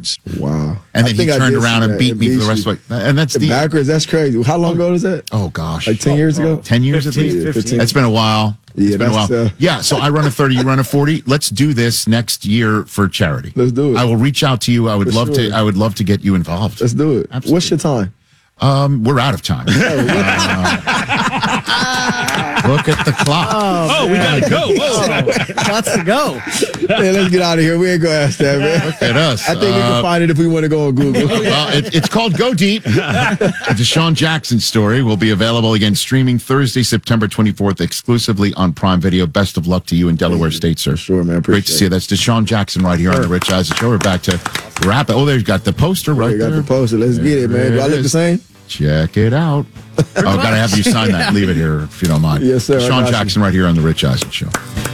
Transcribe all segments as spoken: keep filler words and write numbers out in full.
backwards. Wow. And I then he think I turned did around see and that. beat It me for beats the rest you. of the way. And that's the Backwards, that's crazy. How long ago was that? Oh gosh, Like ten years ago? ten years at fifteen, least. fifteen. It's been a while. Yeah, it's been a while. that's, uh, yeah, so I run a thirty, you run a forty. Let's do this next year for charity. Let's do it. I will reach out to you. I would For love sure. to. I would love to get you involved. Let's do it. Absolutely. What's your time? Um, we're out of time. Uh, look at the clock. Oh, we gotta go. Whoa. Lots to go. Yeah, let's get out of here. We ain't gonna ask that, man. Look at us. I think we Uh, can find it if we want to go on Google. Well, it, it's called Go Deep. The Deshaun Jackson story will be available again streaming Thursday, September twenty-fourth, exclusively on Prime Video. Best of luck to you in Delaware State, sir. Sure, man. Great to see you. That's Deshaun Jackson right here on the Rich Eisen Show. We're back to wrap it. Oh, there's got the poster right We got there. the poster. Let's get it, man. Do I There it look the is. same? Check it out. Oh, gotta have you sign that. Leave it here if you don't mind. Yes, sir. I Deshaun got you. Jackson right here on the Rich Eisen Show.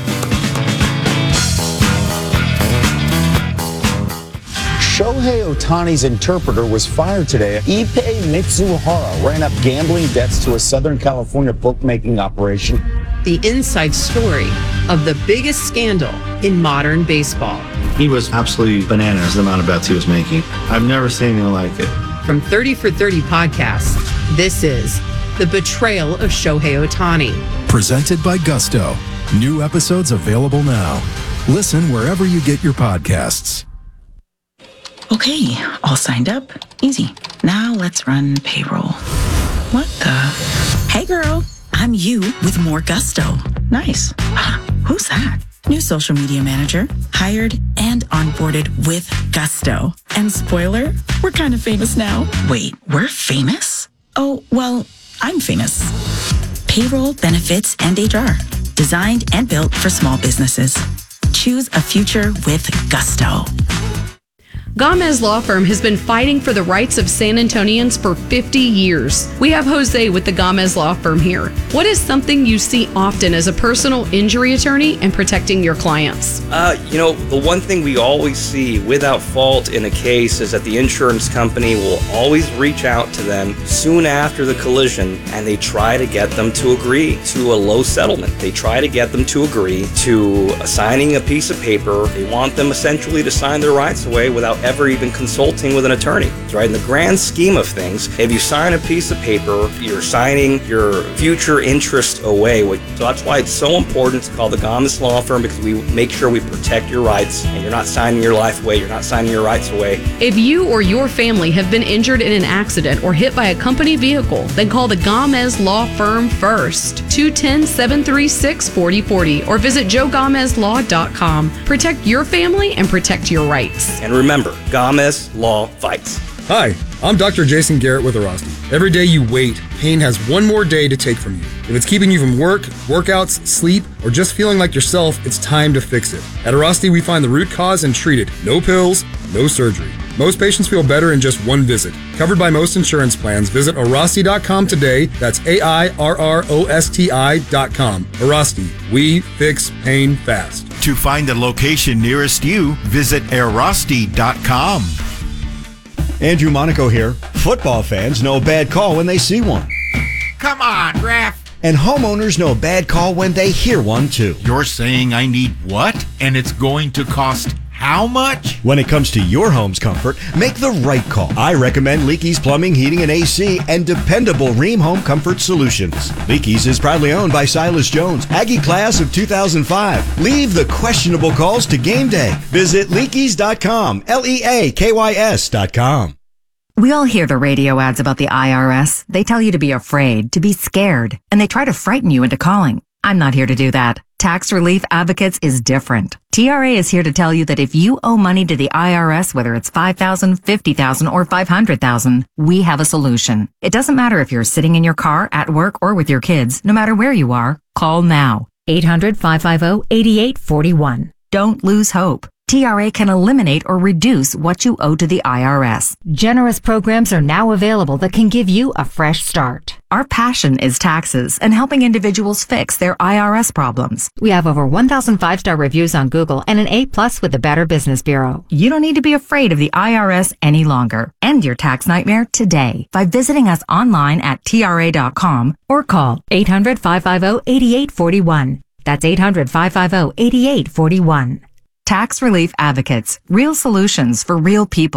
Shohei Ohtani's interpreter was fired today. Ippei Mitsuhara ran up gambling debts to a Southern California bookmaking operation. The inside story of the biggest scandal in modern baseball. He was absolutely bananas the amount of bets he was making. I've never seen anything like it. From thirty for thirty podcasts, this is The Betrayal of Shohei Ohtani. Presented by Gusto. New episodes available now. Listen wherever you get your podcasts. Okay, all signed up. Easy. Now let's run payroll. What the? Hey girl, I'm you with more Gusto. Nice. Ah, who's that? New social media manager, hired and onboarded with Gusto. And spoiler, we're kind of famous now. Wait, we're famous? Oh, well, I'm famous. Payroll, benefits, and H R. Designed and built for small businesses. Choose a future with Gusto. Gomez Law Firm has been fighting for the rights of San Antonians for fifty years. We have Jose with the Gomez Law Firm here. What is something you see often as a personal injury attorney and protecting your clients? Uh, you know, the one thing we always see without fault in a case is that the insurance company will always reach out to them soon after the collision and they try to get them to agree to a low settlement. They try to get them to agree to signing a piece of paper. They want them essentially to sign their rights away without ever even consulting with an attorney. Right? In the grand scheme of things, if you sign a piece of paper, you're signing your future interest away. So that's why it's so important to call the Gomez Law Firm, because we make sure we protect your rights and you're not signing your life away, you're not signing your rights away. If you or your family have been injured in an accident or hit by a company vehicle, then call the Gomez Law Firm first. two one zero, seven three six, four zero four zero or visit joe gomez law dot com. Protect your family and protect your rights. And remember, Gomez Law fights. Hi, I'm Doctor Jason Garrett with Arasti. Every day you wait, pain has one more day to take from you. If it's keeping you from work, workouts, sleep, or just feeling like yourself, it's time to fix it. At Arasti, we find the root cause and treat it. No pills, no surgery. Most patients feel better in just one visit. Covered by most insurance plans, visit Arasti dot com today. That's A I R R O S T I dot com. Arasti, we fix pain fast. To find the location nearest you, visit Arasti dot com. Andrew Monaco here. Football fans know a bad call when they see one. Come on, ref. And homeowners know a bad call when they hear one, too. You're saying I need what? And it's going to cost how much? When it comes to your home's comfort, make the right call. I recommend Leakey's Plumbing, Heating, and A C and dependable Ream Home Comfort Solutions. Leakey's is proudly owned by Silas Jones, Aggie class of two thousand five. Leave the questionable calls to game day. Visit leakeys dot com, L E A K Y S dot com. We all hear the radio ads about the I R S. They tell you to be afraid, to be scared, and they try to frighten you into calling. I'm not here to do that. Tax Relief Advocates is different. T R A is here to tell you that if you owe money to the I R S, whether it's five thousand dollars, fifty thousand dollars, or five hundred thousand dollars, we have a solution. It doesn't matter if you're sitting in your car, at work, or with your kids. No matter where you are, call now. eight hundred, five five zero, eight eight four one. Don't lose hope. T R A can eliminate or reduce what you owe to the I R S. Generous programs are now available that can give you a fresh start. Our passion is taxes and helping individuals fix their I R S problems. We have over one thousand five-star reviews on Google and an A plus with the Better Business Bureau. You don't need to be afraid of the I R S any longer. End your tax nightmare today by visiting us online at T R A dot com or call eight hundred, five five zero, eight eight four one. That's eight hundred, five five zero, eight eight four one. Tax Relief Advocates. Real solutions for real people.